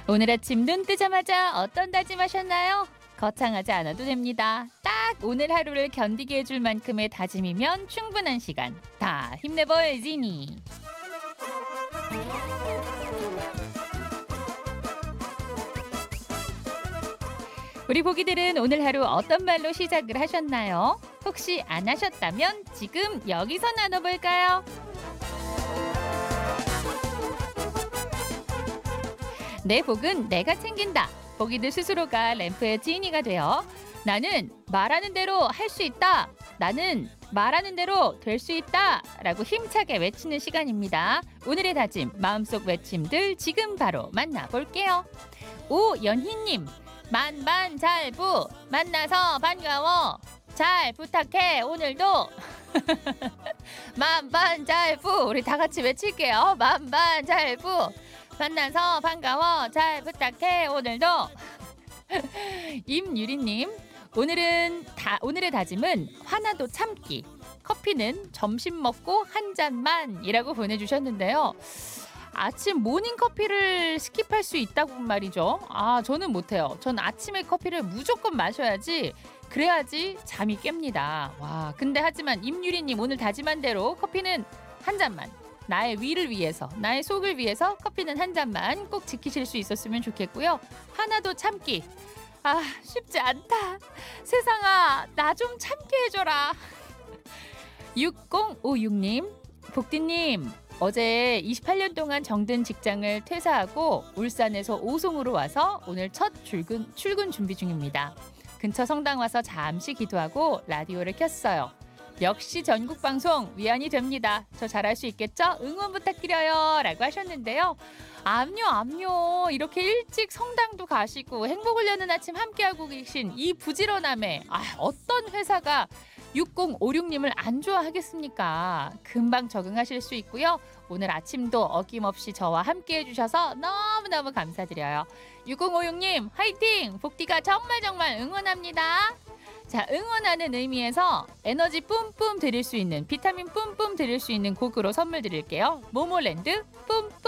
오늘 아침 눈 뜨자마자 어떤 다짐하셨나요? 거창하지 않아도 됩니다. 딱 오늘 하루를 견디게 해줄 만큼의 다짐이면 충분한 시간. 다 힘내봐야지니. 우리 보기들은 오늘 하루 어떤 말로 시작을 하셨나요? 혹시 안 하셨다면 지금 여기서 나눠볼까요? 내 복은 내가 챙긴다. 보기들 스스로가 램프의 지인이가 되어 나는 말하는 대로 할 수 있다. 나는 말하는 대로 될 수 있다. 라고 힘차게 외치는 시간입니다. 오늘의 다짐, 마음속 외침들 지금 바로 만나볼게요. 오연희님, 만반잘부, 만나서 반가워. 잘 부탁해, 오늘도. 만반잘부, 우리 다 같이 외칠게요. 만반잘부. 만나서 반가워. 잘 부탁해. 오늘도. 임유리님, 오늘의 다짐은 하나도 참기. 커피는 점심 먹고 한 잔만이라고 보내주셨는데요. 아침 모닝 커피를 스킵할 수 있다고 말이죠. 저는 못해요. 전 아침에 커피를 무조건 마셔야지. 그래야지 잠이 깹니다. 근데 하지만 임유리님 오늘 다짐한 대로 커피는 한 잔만. 나의 위를 위해서, 나의 속을 위해서 커피는 한 잔만 꼭 지키실 수 있었으면 좋겠고요. 하나도 참기. 쉽지 않다. 세상아, 나 좀 참게 해줘라. 6056님, 복디님, 어제 28년 동안 정든 직장을 퇴사하고 울산에서 오송으로 와서 오늘 첫 출근 준비 중입니다. 근처 성당 와서 잠시 기도하고 라디오를 켰어요. 역시 전국방송 위안이 됩니다. 저 잘할 수 있겠죠? 응원 부탁드려요. 라고 하셨는데요. 암요. 이렇게 일찍 성당도 가시고 행복을 여는 아침 함께하고 계신 이 부지런함에 어떤 회사가 6056님을 안 좋아하겠습니까? 금방 적응하실 수 있고요. 오늘 아침도 어김없이 저와 함께 해주셔서 너무너무 감사드려요. 6056님 화이팅! 복디가 정말 응원합니다. 자, 응원하는 의미에서 에너지 뿜뿜 드릴 수 있는, 비타민 뿜뿜 드릴 수 있는 곡으로 선물 드릴게요. 모모랜드 뿜뿜.